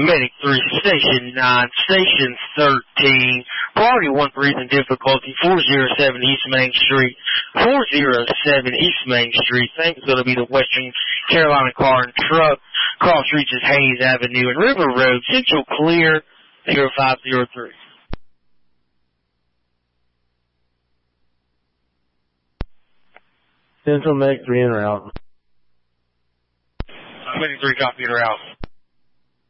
Medic 3, Station 9, Station 13, Priority 1 for reason difficulty, 407 East Main Street, 407 East Main Street. Thanks, going to be the Western Carolina car and truck. Cross reaches Hayes Avenue and River Road, Central Clear, 0503. Central Medic 3 en route. Medic 3, copy, en route.